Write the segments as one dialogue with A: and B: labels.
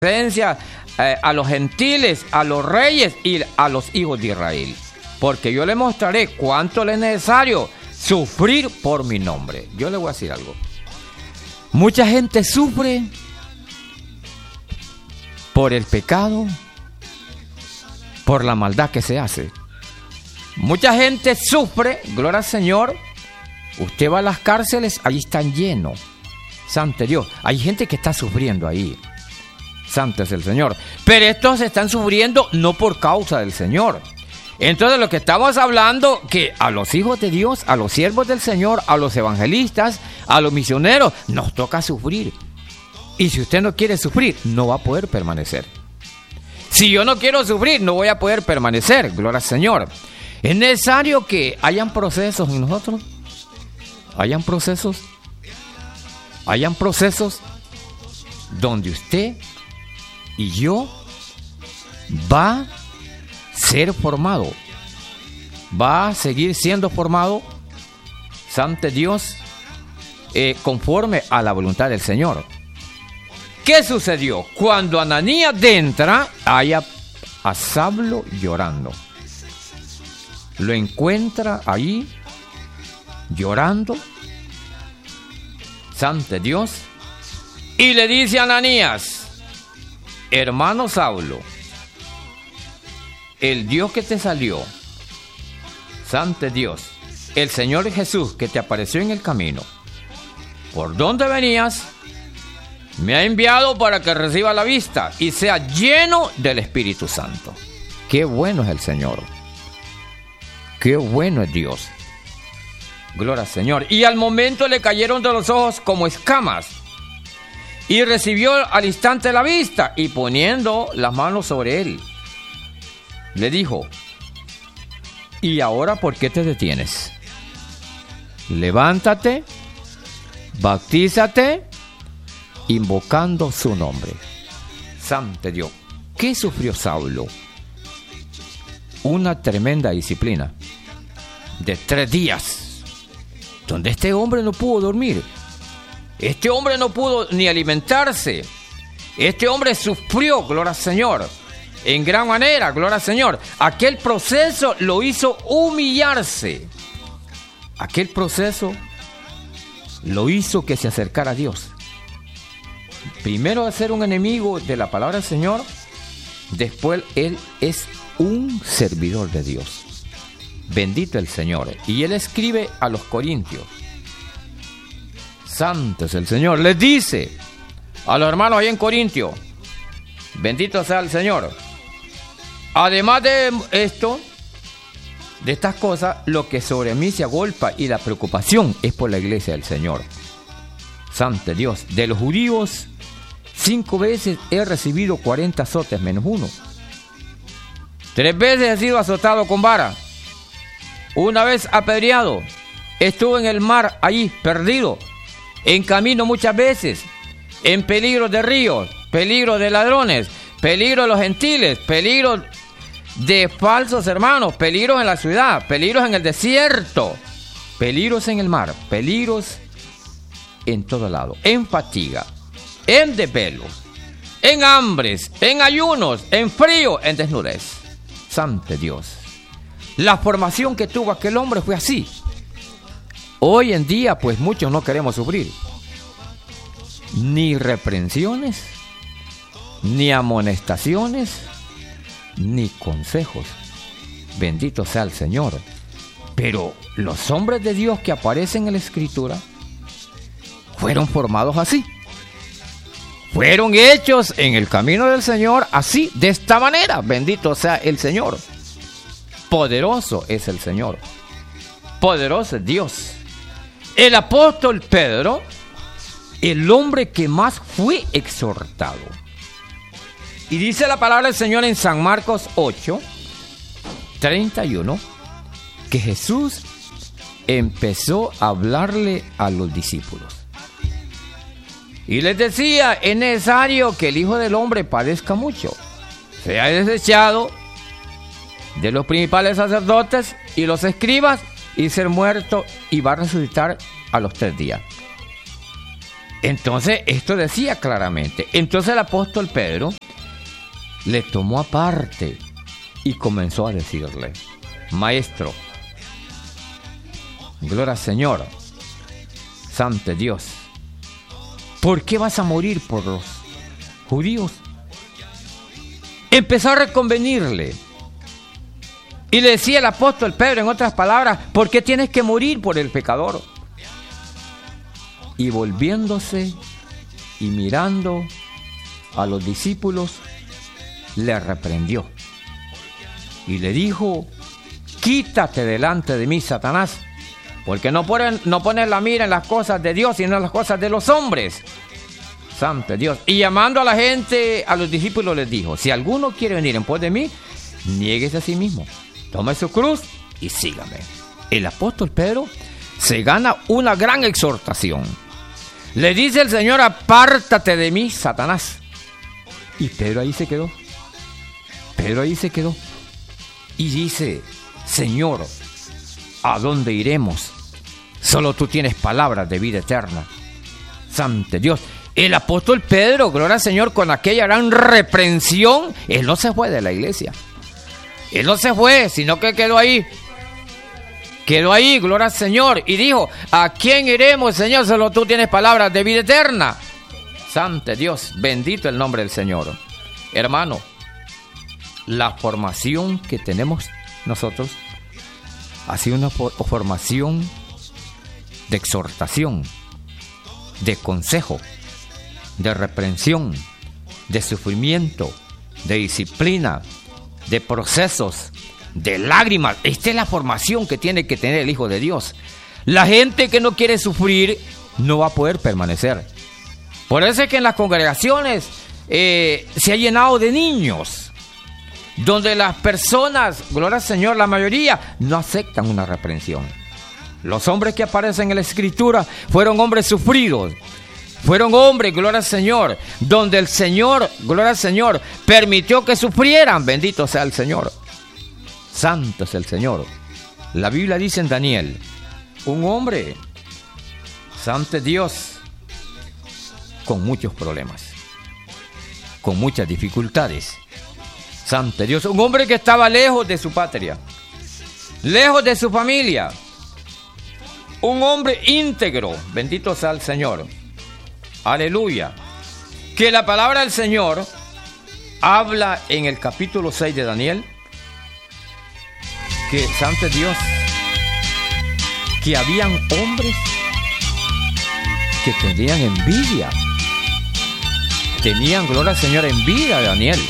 A: a los gentiles, a los reyes y a los hijos de Israel. Porque yo le mostraré cuánto le es necesario sufrir por mi nombre. Yo le voy a decir algo. Mucha gente sufre por el pecado, por la maldad que se hace. Mucha gente sufre, gloria al Señor. Usted va a las cárceles, ahí están llenos. Santo Dios, hay gente que está sufriendo ahí. Santo es el Señor. Pero estos están sufriendo no por causa del Señor. Entonces lo que estamos hablando, que a los hijos de Dios, a los siervos del Señor, a los evangelistas, a los misioneros, nos toca sufrir. Y si usted no quiere sufrir, no va a poder permanecer. Si yo no quiero sufrir, no voy a poder permanecer. Gloria al Señor. Es necesario que hayan procesos en nosotros. Hayan procesos donde usted y yo va a ser formado, va a seguir siendo formado, santo Dios, conforme a la voluntad del Señor. ¿Qué sucedió? Cuando Ananías entra, hay a Saulo llorando. Lo encuentra ahí llorando, santo Dios, y le dice a Ananías: hermano Saulo, el Dios que te salió, santo Dios, el Señor Jesús que te apareció en el camino, por donde venías, me ha enviado para que reciba la vista y sea lleno del Espíritu Santo. Qué bueno es el Señor. Qué bueno es Dios. Gloria al Señor. Y al momento le cayeron de los ojos como escamas, y recibió al instante la vista, y poniendo las manos sobre él, le dijo: ¿y ahora por qué te detienes? Levántate, bautízate, invocando su nombre. Santo Dios. ¿Qué sufrió Saulo? Una tremenda disciplina de 3 días, donde este hombre no pudo dormir. Este hombre no pudo ni alimentarse. Este hombre sufrió, gloria al Señor, en gran manera, gloria al Señor. Aquel proceso lo hizo humillarse. Aquel proceso lo hizo que se acercara a Dios. Primero de ser un enemigo de la palabra del Señor, después él es un servidor de Dios. Bendito el Señor. Y él escribe a los corintios. Santo es el Señor. Les dice a los hermanos ahí en Corintio: bendito sea el Señor. Además de esto, de estas cosas, lo que sobre mí se agolpa y la preocupación es por la iglesia del Señor. Santo Dios. De los judíos, 5 veces he recibido 40 azotes menos 1. 3 veces he sido azotado con vara. 1 vez apedreado. Estuve en el mar allí perdido. En camino muchas veces. En peligro de ríos. Peligro de ladrones. Peligro de los gentiles. Peligro de falsos hermanos. Peligros en la ciudad. Peligros en el desierto. Peligros en el mar. Peligros en todo lado. En fatiga. En desvelos. En hambres. En ayunos. En frío. En desnudez. Santo Dios. La formación que tuvo aquel hombre fue así. Hoy en día, pues muchos no queremos sufrir. Ni reprensiones, ni amonestaciones, ni consejos. Bendito sea el Señor. Pero los hombres de Dios que aparecen en la Escritura fueron formados así. Fueron hechos en el camino del Señor así, de esta manera. Bendito sea el Señor. Poderoso es el Señor. Poderoso es Dios. El apóstol Pedro, el hombre que más fue exhortado. Y dice la palabra del Señor en San Marcos 8:31, que Jesús empezó a hablarle a los discípulos. Y les decía: es necesario que el Hijo del Hombre padezca mucho, sea desechado de los principales sacerdotes y los escribas, y ser muerto, y va a resucitar a los 3 días. Entonces, esto decía claramente. Entonces el apóstol Pedro le tomó aparte y comenzó a decirle: Maestro, gloria al Señor, santo Dios, ¿por qué vas a morir por los judíos? Empezó a reconvenirle. Y le decía el apóstol Pedro, en otras palabras: ¿por qué tienes que morir por el pecador? Y volviéndose y mirando a los discípulos, le reprendió. Y le dijo: quítate delante de mí, Satanás, porque no pones la mira en las cosas de Dios, sino en las cosas de los hombres. Santo Dios. Y llamando a la gente, a los discípulos les dijo: si alguno quiere venir en pos de mí, niéguese a sí mismo, tome su cruz y sígame. El apóstol Pedro se gana una gran exhortación. Le dice el Señor: apártate de mí, Satanás. Y Pedro ahí se quedó. Y dice: Señor, ¿a dónde iremos? Solo tú tienes palabras de vida eterna. Santo Dios. El apóstol Pedro, gloria al Señor, con aquella gran reprensión, él no se fue de la iglesia. Él no se fue, sino que quedó ahí. Quedó ahí, gloria al Señor. Y dijo: ¿a quién iremos, Señor? Solo tú tienes palabras de vida eterna. Santo Dios, bendito el nombre del Señor. Hermano, la formación que tenemos nosotros ha sido una formación de exhortación, de consejo, de reprensión, de sufrimiento, de disciplina, de procesos, de lágrimas. Esta es la formación que tiene que tener el Hijo de Dios. La gente que no quiere sufrir no va a poder permanecer. Por eso es que en las congregaciones se ha llenado de niños, donde las personas, gloria al Señor, la mayoría no aceptan una reprensión. Los hombres que aparecen en la Escritura fueron hombres sufridos. Fueron hombres, gloria al Señor, donde el Señor, gloria al Señor, permitió que sufrieran. Bendito sea el Señor. Santo es el Señor. La Biblia dice en Daniel: un hombre, santo Dios, con muchos problemas, con muchas dificultades. Santo Dios, un hombre que estaba lejos de su patria, lejos de su familia. Un hombre íntegro. Bendito sea el Señor. Aleluya. Que la palabra del Señor habla en el capítulo 6 de Daniel, que, santo Dios, que habían hombres que tenían envidia. Tenían, gloria al Señor, envidia de Daniel.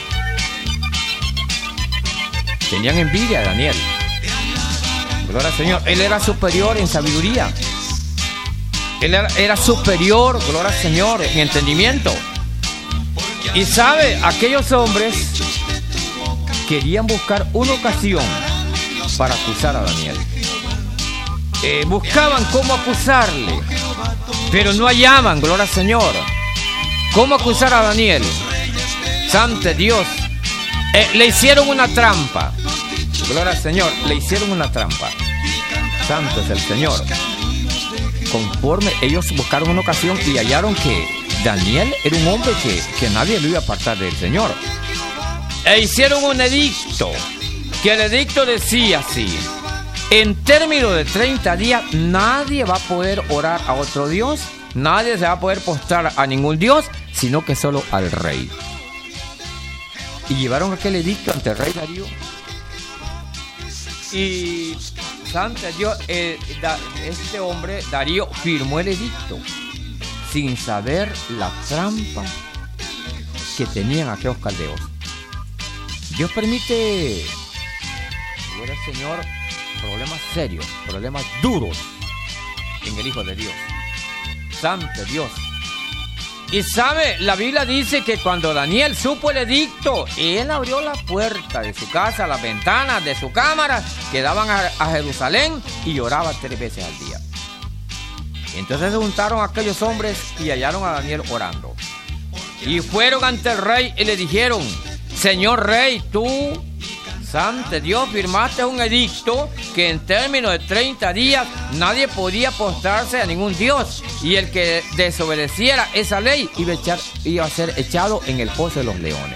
A: Tenían envidia de Daniel. Gloria al Señor. Él era superior en sabiduría. Él era superior, gloria al Señor, en entendimiento. Y sabe, aquellos hombres querían buscar una ocasión para acusar a Daniel. Buscaban cómo acusarle, pero no hallaban, gloria al Señor, cómo acusar a Daniel. Santo Dios. Le hicieron una trampa. Gloria al Señor. Le hicieron una trampa. Santo es el Señor. Conforme ellos buscaron una ocasión y hallaron que Daniel era un hombre que nadie lo iba a apartar del Señor. E hicieron un edicto, que el edicto decía así: en términos de 30 días nadie va a poder orar a otro Dios, nadie se va a poder postrar a ningún Dios, sino que solo al rey. Y llevaron aquel edicto ante el rey Darío. Y santo Dios, este hombre, Darío, firmó el edicto sin saber la trampa que tenían aquellos caldeos. Dios permite, gloria al Señor, problemas serios, problemas duros en el Hijo de Dios. Santo Dios. Y sabe, la Biblia dice que cuando Daniel supo el edicto, él abrió la puerta de su casa, las ventanas de su cámara que daban a Jerusalén, y oraba 3 veces al día. Entonces se juntaron aquellos hombres y hallaron a Daniel orando. Y fueron ante el rey y le dijeron: Señor rey, tú Santo Dios, firmaste un edicto que en términos de 30 días nadie podía postrarse a ningún Dios. Y el que desobedeciera esa ley iba a ser echado en el pozo de los leones.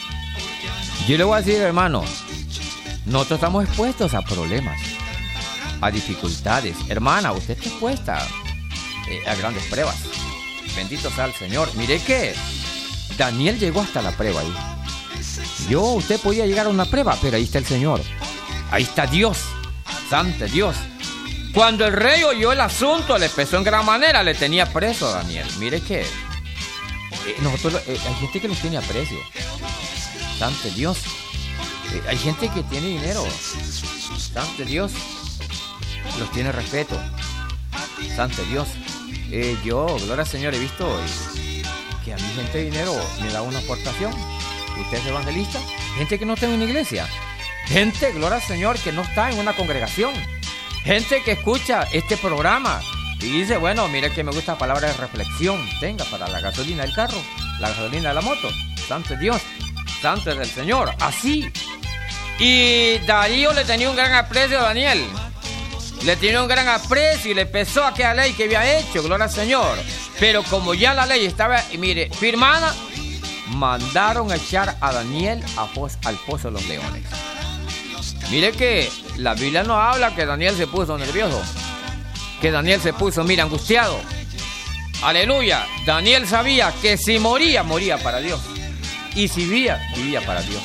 A: Yo le voy a decir, hermano, nosotros estamos expuestos a problemas, a dificultades. Hermana, usted está expuesta a grandes pruebas. Bendito sea el Señor. Mire que Daniel llegó hasta la prueba ahí. Usted podía llegar a una prueba, pero ahí está el Señor. Ahí está Dios, Santo Dios. Cuando el rey oyó el asunto, le pesó en gran manera, le tenía preso a Daniel. Mire que nosotros hay gente que los tiene a precio. Santo Dios. Hay gente que tiene dinero. Santo Dios. Los tiene respeto. Santo Dios. Yo, gloria al Señor, he visto que a mi gente de dinero me da una aportación. Usted es evangelista, gente que no está en una iglesia, gente, gloria al Señor, que no está en una congregación, gente que escucha este programa y dice, bueno, mire que me gusta la palabra de reflexión, tenga para la gasolina del carro, la gasolina de la moto. Santo Dios, santo es el Señor, así. Y Darío le tenía un gran aprecio a Daniel, le tenía un gran aprecio y le pesó aquella ley que había hecho, gloria al Señor. Pero como ya la ley estaba, mire, firmada, mandaron a echar a Daniel al pozo de los leones. Mire que la Biblia no habla que Daniel se puso nervioso, que Daniel se puso, mira, angustiado. Aleluya. Daniel sabía que si moría, moría para Dios. Y si vivía, vivía para Dios.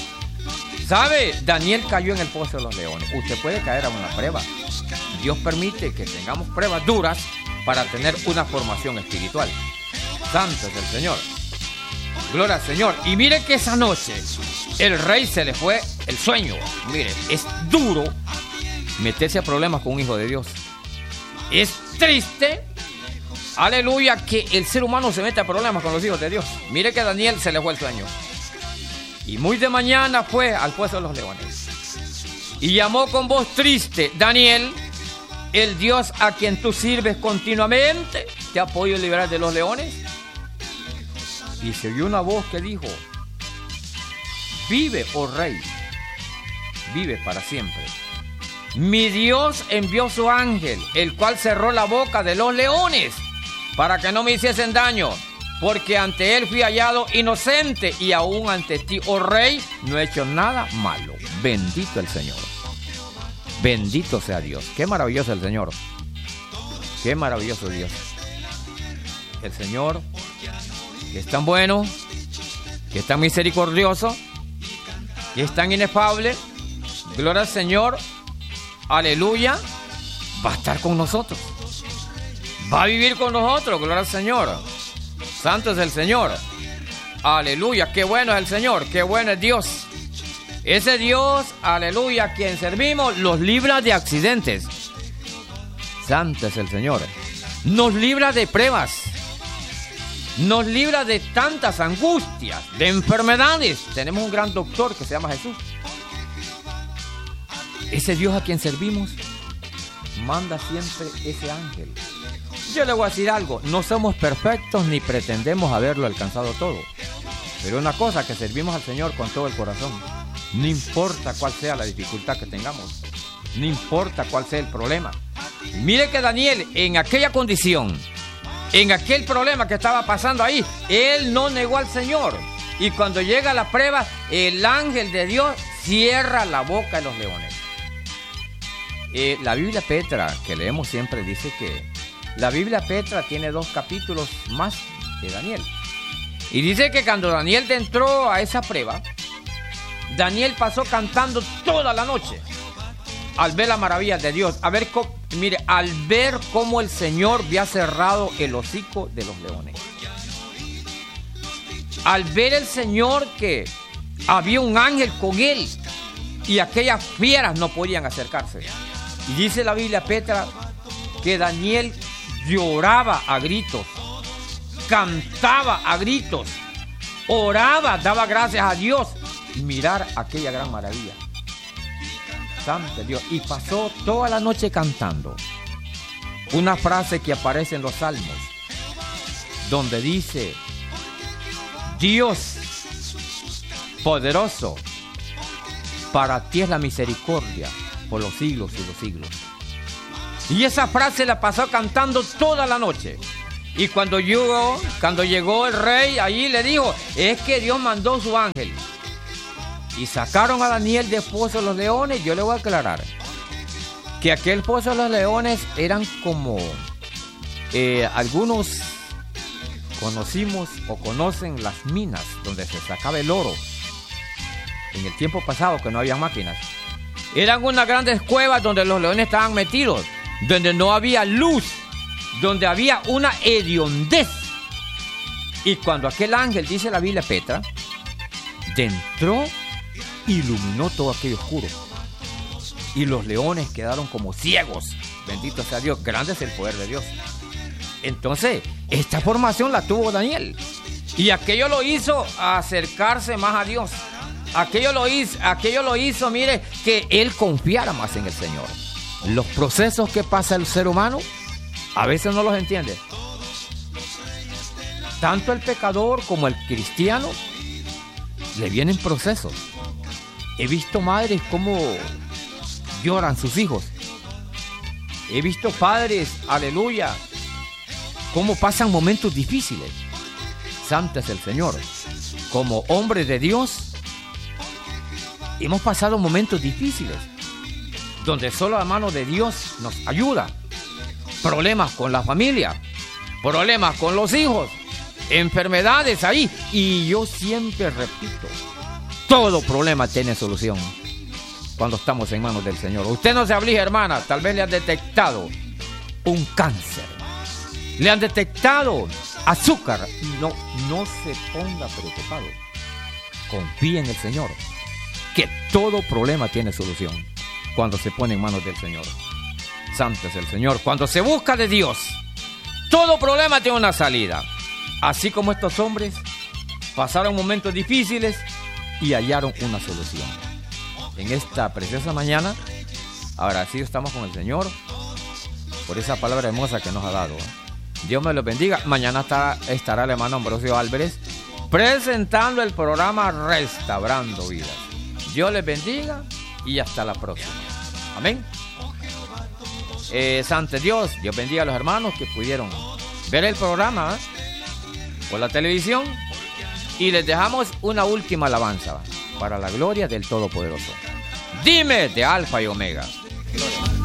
A: ¿Sabe? Daniel cayó en el pozo de los leones. Usted puede caer a una prueba. Dios permite que tengamos pruebas duras para tener una formación espiritual. Santo es el Señor. Gloria al Señor. Y mire que esa noche el rey se le fue el sueño. Mire, es duro meterse a problemas con un hijo de Dios. Es triste, aleluya, que el ser humano se meta a problemas con los hijos de Dios. Mire que a Daniel se le fue el sueño. Y muy de mañana fue al pozo de los leones. Y llamó con voz triste: Daniel, el Dios a quien tú sirves continuamente, ¿te ha podido liberar de los leones? Y se oyó una voz que dijo: vive, oh rey, vive para siempre. Mi Dios envió su ángel, el cual cerró la boca de los leones para que no me hiciesen daño, porque ante él fui hallado inocente, y aún ante ti, oh rey, no he hecho nada malo. Bendito el Señor. Bendito sea Dios. Qué maravilloso el Señor. Qué maravilloso Dios. El Señor, que es tan bueno, que es tan misericordioso, que es tan inefable. Gloria al Señor. Aleluya. Va a estar con nosotros. Va a vivir con nosotros. Gloria al Señor. Santo es el Señor. Aleluya. Qué bueno es el Señor. Qué bueno es Dios. Ese Dios, aleluya, a quien servimos, los libra de accidentes. Santo es el Señor. Nos libra de pruebas. Nos libra de tantas angustias, de enfermedades. Tenemos un gran doctor que se llama Jesús. Ese Dios a quien servimos manda siempre ese ángel. Yo le voy a decir algo: no somos perfectos ni pretendemos haberlo alcanzado todo. Pero una cosa, que servimos al Señor con todo el corazón. No importa cuál sea la dificultad que tengamos, no importa cuál sea el problema. Mire que Daniel, en aquella condición, en aquel problema que estaba pasando ahí, él no negó al Señor. Y cuando llega la prueba, el ángel de Dios cierra la boca de los leones. La Biblia Petra, que leemos siempre, dice que la Biblia Petra tiene 2 capítulos más de Daniel. Y dice que cuando Daniel entró a esa prueba, Daniel pasó cantando toda la noche al ver las maravillas de Dios. Al ver cómo el Señor había cerrado el hocico de los leones. Al ver el Señor que había un ángel con él y aquellas fieras no podían acercarse. Y dice la Biblia Petra que Daniel lloraba a gritos, cantaba a gritos, oraba, daba gracias a Dios. Mirar aquella gran maravilla. Santo Dios. Y pasó toda la noche cantando una frase que aparece en los Salmos, donde dice: Dios poderoso para ti es la misericordia por los siglos y los siglos. Y esa frase la pasó cantando toda la noche. Y cuando llegó el rey, allí le dijo, es que Dios mandó su ángel. Y sacaron a Daniel del pozo de los leones. Yo le voy a aclarar que aquel pozo de los leones eran como algunos conocimos o conocen las minas donde se sacaba el oro en el tiempo pasado, que no había máquinas. Eran unas grandes cuevas donde los leones estaban metidos, donde no había luz, donde había una hediondez. Y cuando aquel ángel, dice la Biblia, Petra, entró, iluminó todo aquello oscuro. Y los leones quedaron como ciegos. Bendito sea Dios, grande es el poder de Dios. Entonces, esta formación la tuvo Daniel. Y aquello lo hizo acercarse más a Dios. Aquello lo hizo, mire, que él confiara más en el Señor. Los procesos que pasa el ser humano, a veces no los entiende. Tanto el pecador como el cristiano, le vienen procesos. He visto madres cómo lloran sus hijos. He visto padres, aleluya, cómo pasan momentos difíciles. Santo es el Señor. Como hombres de Dios, hemos pasado momentos difíciles, donde solo la mano de Dios nos ayuda. Problemas con la familia, problemas con los hijos, enfermedades ahí. Y yo siempre repito, todo problema tiene solución cuando estamos en manos del Señor. Usted no se aflige, hermana, tal vez le han detectado un cáncer, le han detectado azúcar. No se ponga preocupado. Confíe en el Señor, que todo problema tiene solución cuando se pone en manos del Señor. Santo es el Señor. Cuando se busca de Dios, todo problema tiene una salida. Así como estos hombres pasaron momentos difíciles y hallaron una solución. En esta preciosa mañana, agradecidos estamos con el Señor por esa palabra hermosa que nos ha dado. Dios me los bendiga. Mañana estará el hermano Ambrosio Álvarez presentando el programa Restaurando Vidas. Dios les bendiga y hasta la próxima. Amén. Santo Dios bendiga a los hermanos que pudieron ver el programa por la televisión. Y les dejamos una última alabanza para la gloria del Todopoderoso. Dime, de Alfa y Omega. Gloria.